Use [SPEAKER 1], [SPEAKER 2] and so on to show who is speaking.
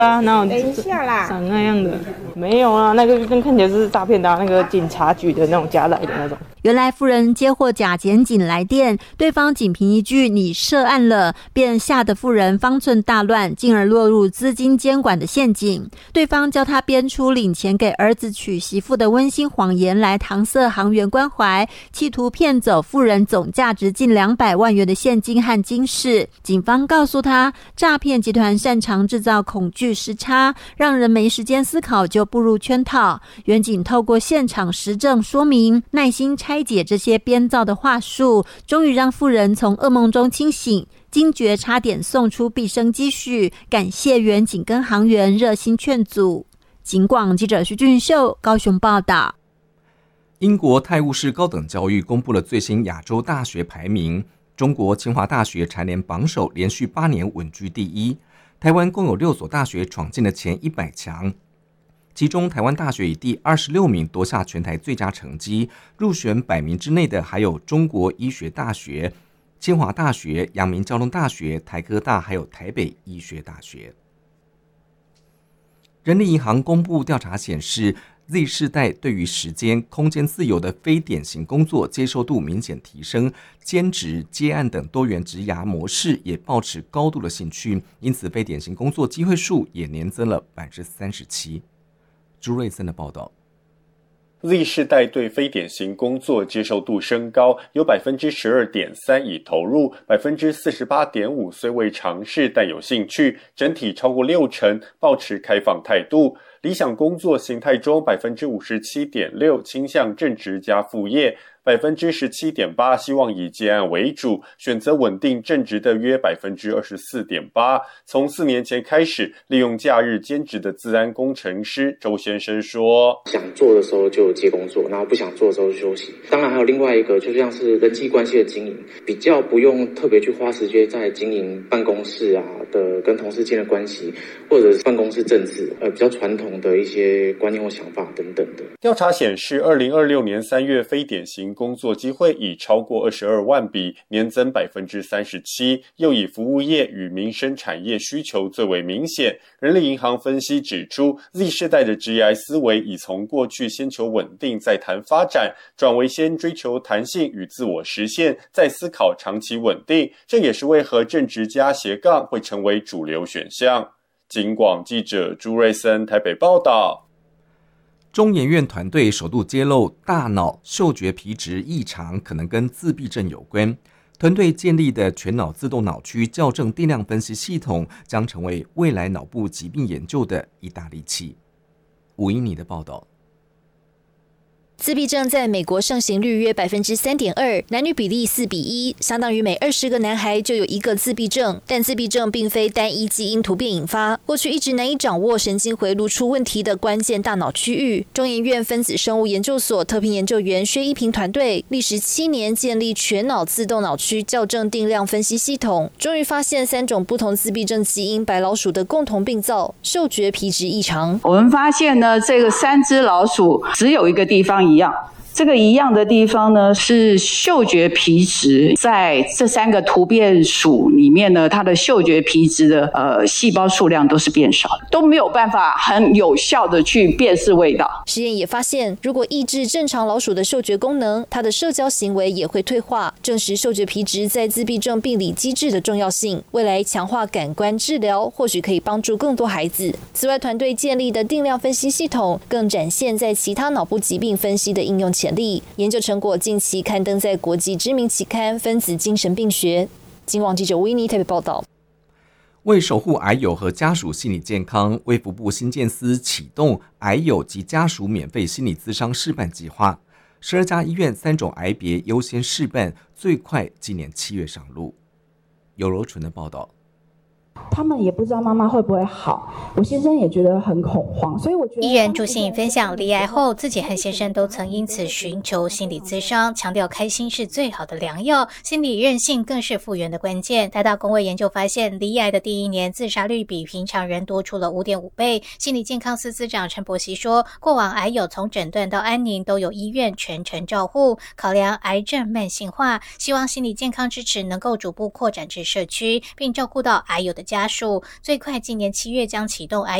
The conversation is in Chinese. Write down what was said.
[SPEAKER 1] 哪有？
[SPEAKER 2] 等一下啦，
[SPEAKER 1] 长那样的没有啊，那个看起来是诈骗的，那个警察局的那种加来的那种。
[SPEAKER 3] 原来妇人接获假检警来电，对方仅凭一句你涉案了，便吓得妇人方寸大乱，进而落入资金监管的陷阱。对方教他编出领钱给儿子娶媳妇的温馨谎言来搪塞行员关怀，企图骗走妇人总价值近200万元的现金和金饰。警方告诉他，诈骗集团擅长制造恐惧时差，让人没时间思考就步入圈套。员警透过现场实证说明，耐心拆解这些编造的话术，终于让妇人从噩梦中清醒，惊觉差点送出毕生积蓄，感谢员警跟行员热心劝阻。警广记者徐俊秀高雄报道。
[SPEAKER 4] 英国泰晤士高等教育公布了最新亚洲大学排名，中国清华大学蝉联榜首，连续8年稳居第一。台湾共有6所大学闯进了前100强，其中台湾大学以第26名夺下全台最佳成绩，入选100名之内的还有中国医学大学、清华大学、阳明交通大学、台科大还有台北医学大学。人力银行公布调查显示， Z 世代对于时间、空间自由的非典型工作接受度明显提升，兼职、接案等多元职涯模式也抱持高度的兴趣，因此非典型工作机会数也年增了37%。朱瑞森的报道。
[SPEAKER 5] Z 世代对非典型工作接受度升高，有 12.3% 已投入， 48.5% 虽未尝试但有兴趣，整体超过60%抱持开放态度。理想工作形态中 57.6% 倾向正职加副业， 17.8% 希望以接案为主，选择稳定正职的约 24.8%。 从4年前开始利用假日兼职的资安工程师周先生说，
[SPEAKER 6] 想做的时候就接工作，然后不想做的时候就休息。当然还有另外一个，就像是人际关系的经营，比较不用特别去花时间在经营办公室啊的跟同事间的关系，或者是办公室政治，比较传统的一些观念或想法等等的。
[SPEAKER 5] 调查显示，2026年3月非典型工作机会已超过22万笔，年增 37%， 又以服务业与民生产业需求最为明显。人力银行分析指出， Z 世代的职业思维已从过去先求稳定再谈发展，转为先追求弹性与自我实现，再思考长期稳定。这也是为何正职加斜杠会成为主流选项。警广记者朱瑞森台北报道。
[SPEAKER 4] 中研院团队首度揭露大脑嗅觉皮质异常可能跟自闭症有关。团队建立的全脑自动脑区校正定量分析系统将成为未来脑部疾病研究的一大利器。吴英妮的报道。
[SPEAKER 7] 自闭症在美国盛行率约 3.2%， 男女比例4:1，相当于每20个男孩就有1个自闭症。但自闭症并非单一基因突变引发，过去一直难以掌握神经回路出问题的关键大脑区域。中研院分子生物研究所特聘研究员薛一平团队历时7年建立全脑自动脑区校正定量分析系统，终于发现3种不同自闭症基因白老鼠的共同病灶——嗅觉皮质异常。
[SPEAKER 8] 我们发现呢，这个3只老鼠只有一个地方一样。 这个一样的地方呢，是嗅觉皮质，在这3个突变鼠里面呢，它的嗅觉皮质的细胞数量都是变少，都没有办法很有效的去辨识味道。
[SPEAKER 7] 实验也发现，如果抑制正常老鼠的嗅觉功能，它的社交行为也会退化，证实嗅觉皮质在自闭症病理机制的重要性。未来强化感官治疗，或许可以帮助更多孩子。此外，团队建立的定量分析系统，更展现在其他脑部疾病分析的应用潜力。研究成果近期刊登在国际知名期刊《分子精神病学》。警广记者维尼台北报道。
[SPEAKER 4] 为守护癌友和家属心理健康，卫福部新建司启动癌友及家属免费心理咨商试办计划，12家医院3种癌别优先试办，最快今年7月上路。有柔纯的报道。
[SPEAKER 9] 他们也不知道妈妈会不会好，我先生也觉得很恐慌，所以我觉得。
[SPEAKER 10] 艺人朱心怡分享，罹癌后自己和先生都曾因此寻求心理咨商，强调开心是最好的良药，心理韧性更是复原的关键。台大公卫研究发现，罹癌的第1年自杀率比平常人多出了5.5倍。心理健康司司长陈柏希说，过往癌友从诊断到安宁都有医院全程照护，考量癌症慢性化，希望心理健康支持能够逐步扩展至社区，并照顾到癌友的家属，最快今年7月将启动癌